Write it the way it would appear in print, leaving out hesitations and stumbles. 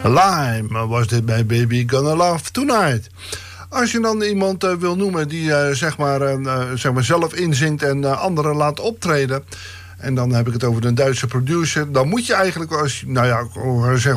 Lime was dit bij Baby Gonna Love Tonight. Als je dan iemand wil noemen die zeg maar zelf inzingt en anderen laat optreden, en dan heb ik het over een Duitse producer, dan moet je eigenlijk, als, nou ja, zeg